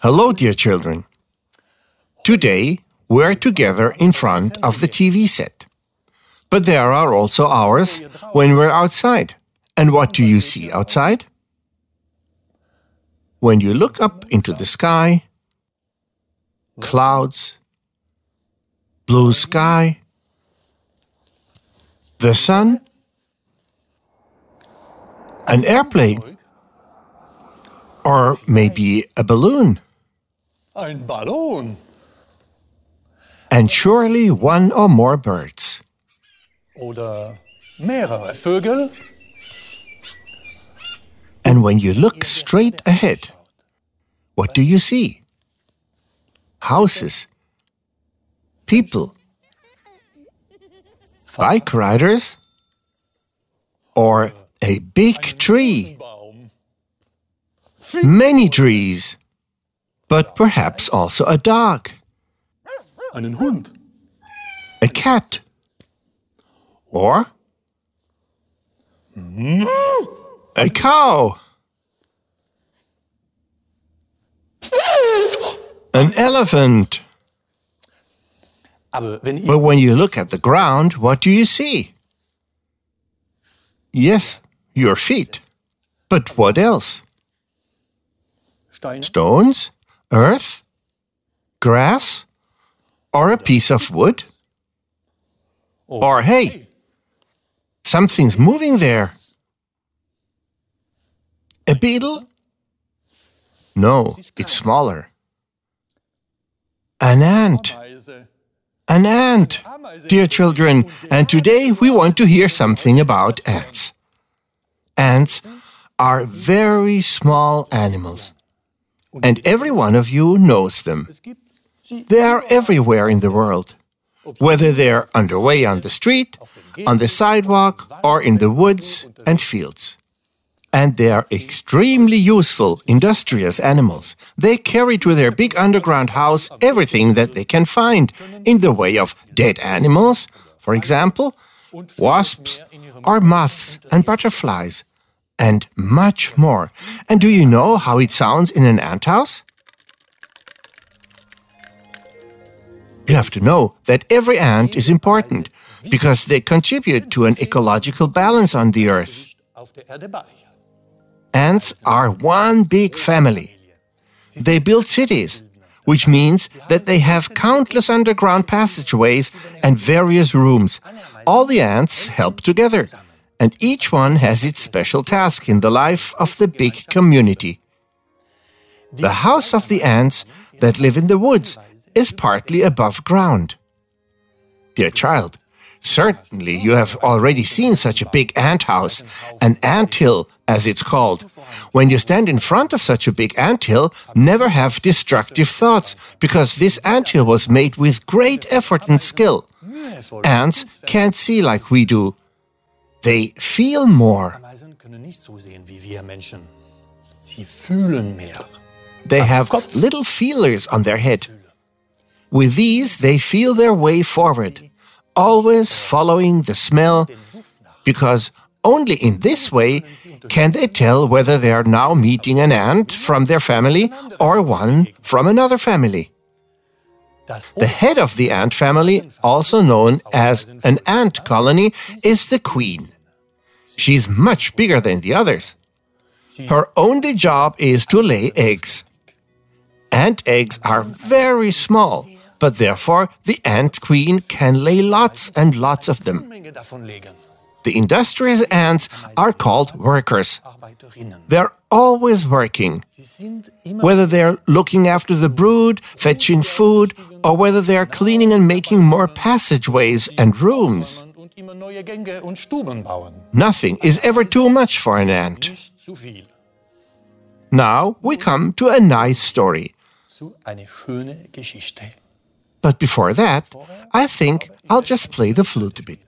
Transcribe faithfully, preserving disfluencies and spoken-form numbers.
Hello, dear children. Today, we're together in front of the T V set. But there are also hours when we're outside. And what do you see outside? When you look up into the sky, clouds, blue sky, the sun, an airplane, or maybe a balloon. Ein Ballon. And surely one or more birds. Oder mehrere Vögel. And when you look straight ahead, what do you see? Houses, people, bike riders, or a big tree. Many trees, but perhaps also a dog, Einen Hund. a cat, or a cow, an elephant. Aber wenn But when you look at the ground, what do you see? Yes, your feet. But what else? Steine, Stones, earth, grass, or a piece of wood? Or hey, something's moving there. A beetle? No, it's smaller. An ant. Ameise. An ant, dear children, and today we want to hear something about ants. Ants are very small animals, and every one of you knows them. Es gibt sie They are everywhere in the world, whether they're underway on the street, on the sidewalk, or in the woods and fields. And they are extremely useful, industrious animals. They carry to their big underground house everything that they can find in the way of dead animals, for example, wasps or moths and butterflies, and much more. And do you know how it sounds in an anthouse? You have to know that every ant is important because they contribute to an ecological balance on the earth. auf der Erde bei. Ants are one big family. They build cities, which means that they have countless underground passageways and various rooms. All the ants help together, and each one has its special task in the life of the big community. The house of the ants that live in the woods is partly above ground. Dear child, certainly you have already seen such a big ant house, an anthill as it's called. When you stand in front of such a big anthill, never have destructive thoughts, because this anthill was made with great effort and skill. Ants can't see like we do. They feel more. Ameisen können nicht so sehen wie wir Menschen. Sie fühlen mehr. They have little feelers on their head. With these, they feel their way forward, always following the smell, because only in this way can they tell whether they are now meeting an ant from their family or one from another family. The head of the ant family, also known as an ant colony, is the queen. She's much bigger than the others. Her only job is to lay eggs. Ant eggs are very small, but therefore the ant queen can lay lots and lots of them. Menge davon legen. The industrious ants are called workers. Arbeiterinnen. They're always working, Sie sind immer whether they're looking after the brood, fetching food, or whether they're cleaning and making more passageways and rooms. und immer neue Gänge und Stuben bauen. Nothing is ever too much for an ant. Nicht zu viel. Now we come to a nice story. Zu eine schöne Geschichte. But before that, I think I'll just play the flute a bit.